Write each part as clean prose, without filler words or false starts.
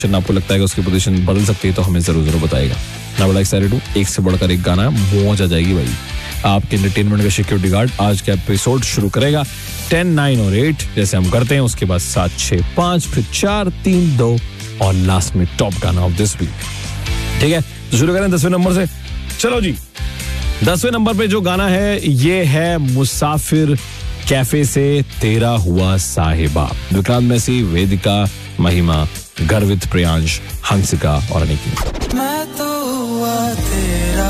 आपको लगता है कि उसकी पोजीशन बदल सकती है तो हमें जरूर बताएगा। मैं बड़ा एक्साइटेड हूँ, एक से बढ़कर एक गाना मौज आ जाएगी भाई। आपके एंटरटेनमेंट का सिक्योरिटी गार्ड आज का एपिसोड शुरू करेगा 10, 9 और 8 जैसे हम करते हैं, उसके बाद 7, 6, 5, फिर 4, 3, 2 और लास्ट में टॉप गाना ऑफ दिस वीक। ठीक है, तो शुरू करें 10वें नंबर से। चलो जी, 10वें नंबर पे जो गाना है ये है मुसाफिर कैफे से तेरा हुआ साहिबा। विक्रांत मैसी, वेदिका, महिमा, गर्वित, प्रियांश, हंसिका और अनिकी। मैं तो हुआ तेरा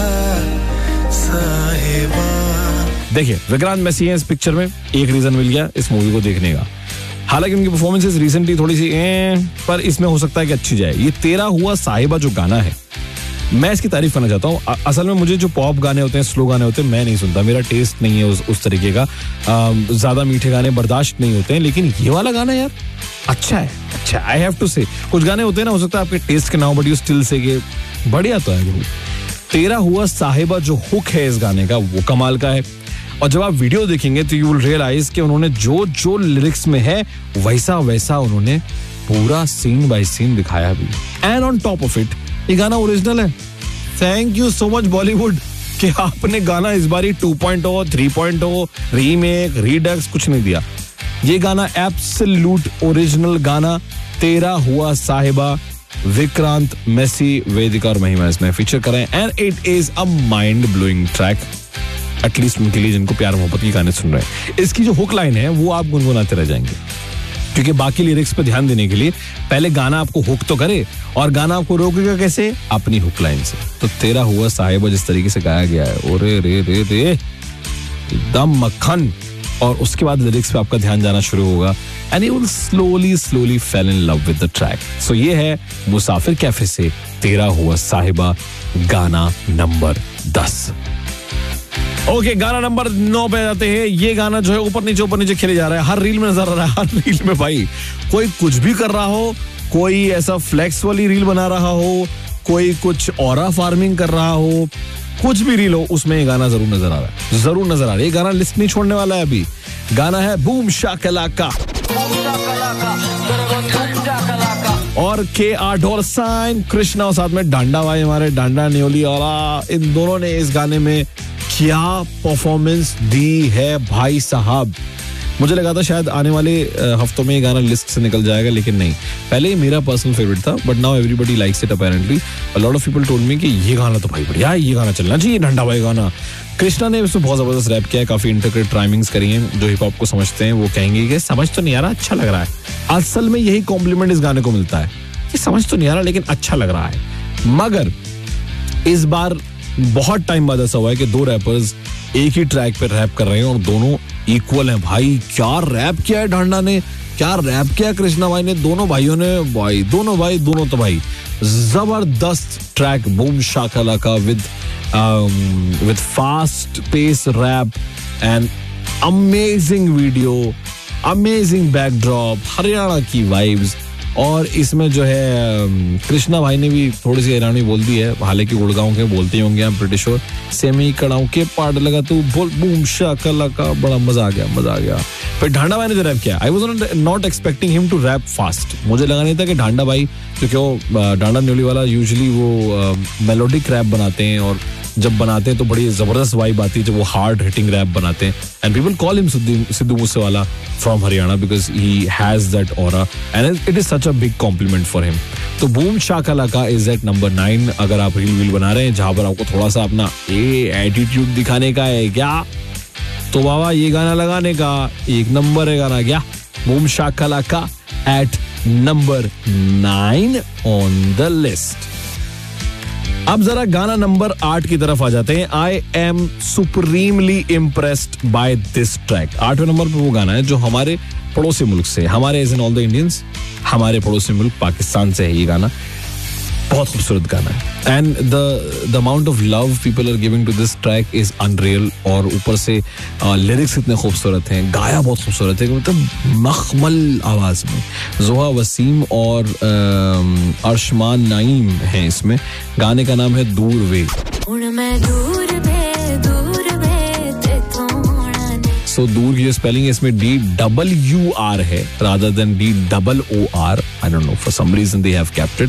साहिबा। देखिए, विक्रांत मैसी है इस पिक्चर में, एक रीजन मिल गया इस मूवी को देखने का। हालांकि उनकी परफॉर्मेंसेस रिसेंटली थोड़ी सी पर इसमें हो सकता है कि अच्छी जाए। ये तेरा हुआ साहिबा जो गाना है, मैं इसकी तारीफ करना चाहता हूँ। असल में मुझे जो पॉप गाने होते हैं, स्लो गाने होते हैं, मैं नहीं सुनता, मेरा टेस्ट नहीं है उस तरीके का। ज्यादा मीठे गाने बर्दाश्त नहीं होते हैं, लेकिन ये वाला गाना यार अच्छा है, अच्छा। आई हैव टू से, कुछ गाने होते हैं ना, हो सकता है आपके टेस्ट के ना हो, बट यू स्टिल से कि बढ़िया तो है। तेरा हुआ साहिबा जो हुक है इस गाने का वो कमाल का है। और जब आप वीडियो देखेंगे तो यू विल रियलाइज कि उन्होंने जो जो लिरिक्स में है वैसा वैसा उन्होंने पूरा सीन बाय सीन दिखाया भी। And on top of it ये गाना ओरिजिनल है। Thank you so much Bollywood कि आपने गाना इस बारी 2.0, 3.0, रीमेक, रीडक्स कुछ नहीं दिया। ये गाना एब्सोल्यूट ओरिजिनल गाना, तेरा हुआ साहिबा, विक्रांत मैसी, वेदिका और महिमा इसमें फीचर करें। And it is a mind blowing track, at least उनके लिए जिनको प्यार मोहब्बत के गाने सुन रहे हैं। इसकी जो हुक लाइन है वो आप गुनगुनाते रह जाएंगे, क्योंकि बाकी लिरिक्स पे ध्यान देने के लिए पहले गाना आपको हुक तो करे, और गाना आपको रोकेगा कैसे? अपनी हुक लाइन से। तो तेरा हुआ साहिबा जिस तरीके से गाया गया है, ओरे रे रे रे, एकदम मक्खन। और उसके बाद लिरिक्स पे आपका ध्यान जाना शुरू होगा and you will slowly fail in love with the track. सो ये है मुसाफिर कैफे से तेरा हुआ साहिबा, गाना नंबर 10। ओके, गाना नंबर 9 पे जाते हैं। ये गाना जो है ऊपर नीचे खेले जा रहा है, हर रील में नजर आ रहा है। हर रील में भाई कोई कुछ भी कर रहा हो, कोई ऐसा फ्लेक्स वाली रील बना रहा हो, कोई कुछ ऑरा फार्मिंग कर रहा हो, कुछ भी रील हो उसमें ये गाना जरूर नजर आ रहा है, जरूर नजर आ रहा है। ये गाना लिस्ट नहीं छोड़ने वाला है अभी। गाना है बूम शाकलाका और KR कृष्णा और साथ में डांडा भाई, हमारे डांडा न्योली वाला, इन दोनों ने इस गाने में क्या परफॉर्मेंस दी है भाई साहब। मुझे लगा था शायद आने वाले हफ्तों में ये गाना लिस्ट से निकल जाएगा, लेकिन नहीं। पहले ये मेरा पर्सनल फेवरेट था, but now everybody likes it apparently. A lot of people told me कि ये गाना तो भाई बढ़िया है, ये गाना चलना चाहिए, डंडा भाई गाना। कृष्णा ने इसमें बहुत जबरदस्त रैप किया है, काफी इंटरप्रेट राइमिंग्स करी हैं। जो हिप हॉप को समझते हैं वो कहेंगे कि समझ तो नहीं आ रहा, अच्छा लग रहा है। असल में यही कॉम्प्लीमेंट इस गाने को मिलता है कि समझ तो नहीं आ रहा लेकिन अच्छा लग रहा है। मगर इस बार बहुत टाइम बाद ऐसा हुआ है कि दो रैपर्स एक ही ट्रैक पे रैप कर रहे हैं और दोनों इक्वल हैं। भाई क्या रैप किया है डांडा ने, क्या रैप किया है कृष्णा भाई ने, दोनों भाइयों ने भाई, दोनों तो भाई जबरदस्त track. Boom शाकलाका with fast pace rap and amazing video, amazing backdrop, Haryana की वाइब्स। और इसमें जो है कृष्णा भाई ने भी थोड़ी सी हरियाणवी बोल दी है, हालांकि गुड़गांव के बोलते ही होंगे, ब्रिटिश और सेमी कड़ाऊ के पार्ट लगा तू बोल बूम शाकलाका, बड़ा मजा आ गया। फिर ढांडा भाई ने जो रैप किया, I was not expecting him to rap fast. मुझे लगा नहीं था कि ढांडा भाई, क्योंकि वो डांडा न्योली वाला यूजुअली वो मेलोडिक रैप बनाते हैं, और जब बनाते हैं तो बड़ी जबरदस्त वाइब आती है जब वो हार्ड हिटिंग रैप बनाते हैं। And people call him Sidhu Moosewala from Haryana because he has that aura and it is such a big complement for him. तो बूम शाकलाका इज एट नंबर 9। अगर आप रील बना रहे हैं जहां पर आपको थोड़ा सा अपना एटीट्यूड दिखाने का है क्या, तो बाबा ये गाना लगाने का एक नंबर है गाना। क्या boom शाकलाका eight number 9 on the list. अब जरा गाना नंबर 8 की तरफ आ जाते हैं। I am supremely impressed by this track. 8वें number पे वो गाना है जो हमारे पड़ोसी मुल्क से, हमारे as in all the Indians, हमारे पड़ोसी मुल्क पाकिस्तान से है ये गाना। बहुत खूबसूरत गाना है and the amount of love people are giving to this track is unreal. और ऊपर से लिरिक्स इतने खूबसूरत हैं, गाया बहुत खूबसूरत है, मतलब मखमल आवाज में। जोहा वसीम और अर्शमान नईम हैं इसमें। गाने का नाम है दूर वे। सो दूर की जो स्पेलिंग है इसमें DWR है rather than DOOR. I don't know, for some reason they have kept it.